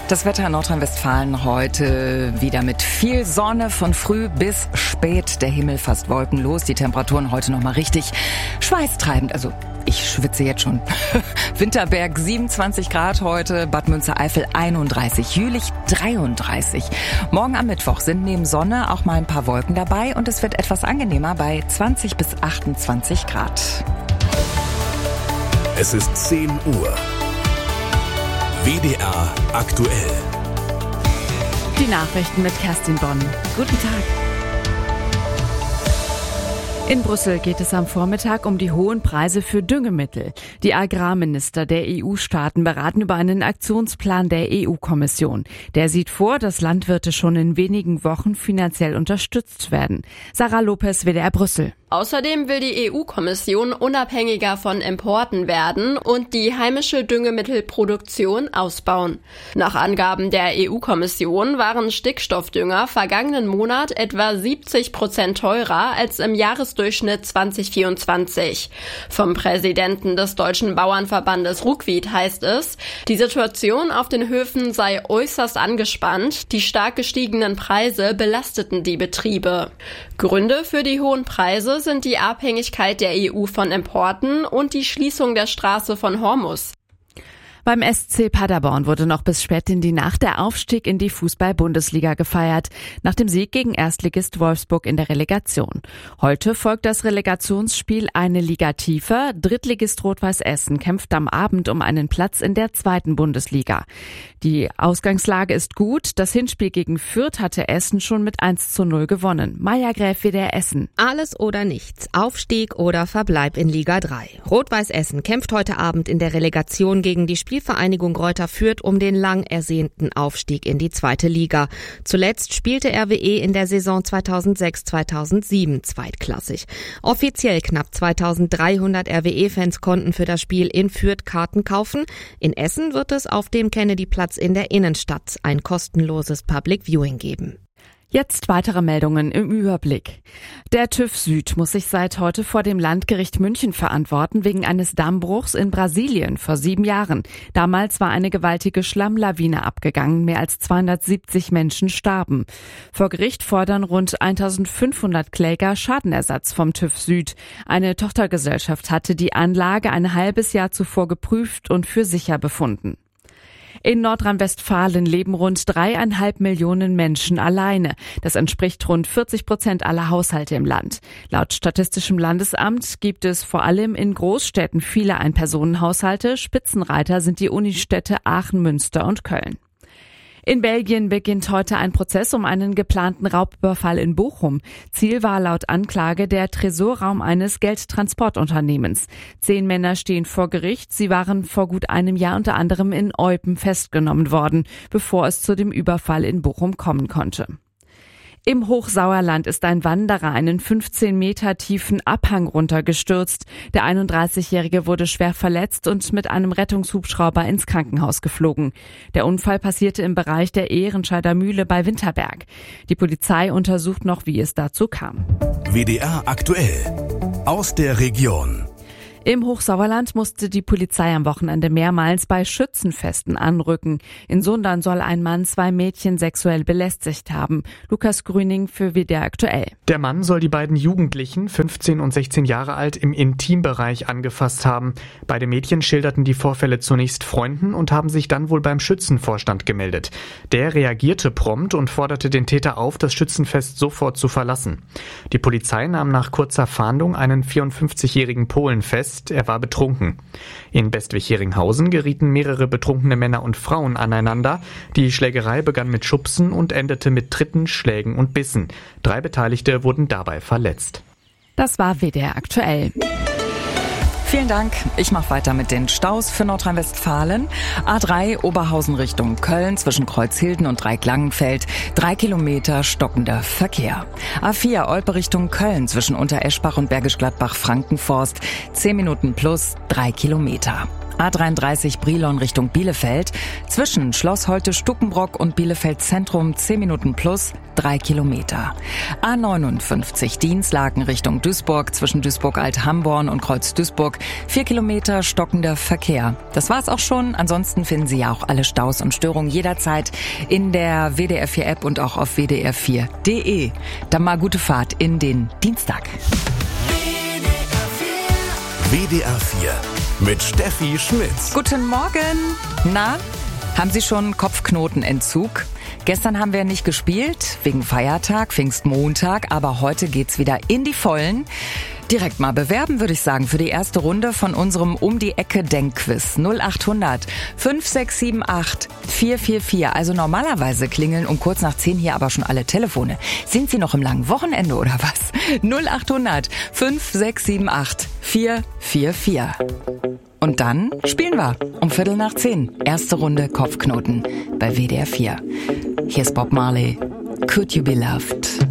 Das Wetter in Nordrhein-Westfalen heute wieder mit viel Sonne von früh bis spät. Der Himmel fast wolkenlos. Die Temperaturen heute nochmal richtig schweißtreibend. Also ich schwitze jetzt schon. Winterberg 27 Grad heute, Bad Münstereifel 31, Jülich 33. Morgen am Mittwoch sind neben Sonne auch mal ein paar Wolken dabei und es wird etwas angenehmer bei 20 bis 28 Grad. Es ist 10 Uhr. WDR aktuell. Die Nachrichten mit Kerstin Bonn. Guten Tag. In Brüssel geht es am Vormittag um die hohen Preise für Düngemittel. Die Agrarminister der EU-Staaten beraten über einen Aktionsplan der EU-Kommission. Der sieht vor, dass Landwirte schon in wenigen Wochen finanziell unterstützt werden. Sarah Lopez, WDR Brüssel. Außerdem will die EU-Kommission unabhängiger von Importen werden und die heimische Düngemittelproduktion ausbauen. Nach Angaben der EU-Kommission waren Stickstoffdünger vergangenen Monat etwa 70% teurer als im Jahresdurchschnitt 2024. Vom Präsidenten des Deutschen Bauernverbandes Ruckwied heißt es, die Situation auf den Höfen sei äußerst angespannt, die stark gestiegenen Preise belasteten die Betriebe. Gründe für die hohen Preise sind die Abhängigkeit der EU von Importen und die Schließung der Straße von Hormuz. Beim SC Paderborn wurde noch bis spät in die Nacht der Aufstieg in die Fußball-Bundesliga gefeiert, nach dem Sieg gegen Erstligist Wolfsburg in der Relegation. Heute folgt das Relegationsspiel eine Liga tiefer. Drittligist Rot-Weiß Essen kämpft am Abend um einen Platz in der 2. Bundesliga. Die Ausgangslage ist gut. Das Hinspiel gegen Fürth hatte Essen schon mit 1:0 gewonnen. Maja Gräf, WDR Essen. Alles oder nichts. Aufstieg oder Verbleib in Liga 3. Rot-Weiß Essen kämpft heute Abend in der Relegation gegen die Spielvereinigung Greuther Fürth um den lang ersehnten Aufstieg in die 2. Liga. Zuletzt spielte RWE in der Saison 2006/2007 zweitklassig. Offiziell knapp 2300 RWE-Fans konnten für das Spiel in Fürth Karten kaufen. In Essen wird es auf dem Kennedy-Platz in der Innenstadt ein kostenloses Public Viewing geben. Jetzt weitere Meldungen im Überblick. Der TÜV Süd muss sich seit heute vor dem Landgericht München verantworten wegen eines Dammbruchs in Brasilien vor 7 Jahren. Damals war eine gewaltige Schlammlawine abgegangen, mehr als 270 Menschen starben. Vor Gericht fordern rund 1500 Kläger Schadenersatz vom TÜV Süd. Eine Tochtergesellschaft hatte die Anlage ein halbes Jahr zuvor geprüft und für sicher befunden. In Nordrhein-Westfalen leben rund 3,5 Millionen Menschen alleine. Das entspricht rund 40% aller Haushalte im Land. Laut Statistischem Landesamt gibt es vor allem in Großstädten viele Einpersonenhaushalte. Spitzenreiter sind die Unistädte Aachen, Münster und Köln. In Belgien beginnt heute ein Prozess um einen geplanten Raubüberfall in Bochum. Ziel war laut Anklage der Tresorraum eines Geldtransportunternehmens. 10 Männer stehen vor Gericht. Sie waren vor gut einem Jahr unter anderem in Eupen festgenommen worden, bevor es zu dem Überfall in Bochum kommen konnte. Im Hochsauerland ist ein Wanderer einen 15 Meter tiefen Abhang runtergestürzt. Der 31-Jährige wurde schwer verletzt und mit einem Rettungshubschrauber ins Krankenhaus geflogen. Der Unfall passierte im Bereich der Ehrenscheider Mühle bei Winterberg. Die Polizei untersucht noch, wie es dazu kam. WDR aktuell. Aus der Region. Im Hochsauerland musste die Polizei am Wochenende mehrmals bei Schützenfesten anrücken. In Sundern soll ein Mann 2 Mädchen sexuell belästigt haben. Lukas Grüning für WDR aktuell. Der Mann soll die beiden Jugendlichen, 15 und 16 Jahre alt, im Intimbereich angefasst haben. Beide Mädchen schilderten die Vorfälle zunächst Freunden und haben sich dann wohl beim Schützenvorstand gemeldet. Der reagierte prompt und forderte den Täter auf, das Schützenfest sofort zu verlassen. Die Polizei nahm nach kurzer Fahndung einen 54-jährigen Polen fest. Er war betrunken. In Bestwig-Heringhausen gerieten mehrere betrunkene Männer und Frauen aneinander. Die Schlägerei begann mit Schubsen und endete mit Tritten, Schlägen und Bissen. 3 Beteiligte wurden dabei verletzt. Das war WDR aktuell. Vielen Dank. Ich mache weiter mit den Staus für Nordrhein-Westfalen. A3 Oberhausen Richtung Köln zwischen Kreuzhilden und Dreiecklangenfeld. 3 Kilometer stockender Verkehr. A4 Olpe Richtung Köln zwischen Untereschbach und Bergisch Gladbach-Frankenforst. 10 Minuten plus 3 Kilometer. A33 Brilon Richtung Bielefeld. Zwischen Schloss Holte-Stuckenbrock und Bielefeld Zentrum 10 Minuten plus 3 Kilometer. A59 Dinslaken Richtung Duisburg. Zwischen Duisburg-Alt-Hamborn und Kreuz-Duisburg 4 Kilometer stockender Verkehr. Das war's auch schon. Ansonsten finden Sie ja auch alle Staus und Störungen jederzeit in der WDR 4 App und auch auf wdr4.de. Dann mal gute Fahrt in den Dienstag. WDR 4 mit Steffi Schmitz. Guten Morgen. Na, haben Sie schon Kopfknotenentzug? Gestern haben wir nicht gespielt, wegen Feiertag, Pfingstmontag, aber heute geht's wieder in die Vollen. Direkt mal bewerben, würde ich sagen, für die erste Runde von unserem Um-die-Ecke-Denkquiz. 0800 5678 444. Also normalerweise klingeln um kurz nach 10 hier aber schon alle Telefone. Sind Sie noch im langen Wochenende oder was? 0800 5678 444. Und dann spielen wir um 9:15. Erste Runde Kopfknoten bei WDR 4. Hier ist Bob Marley. Could You Be Loved?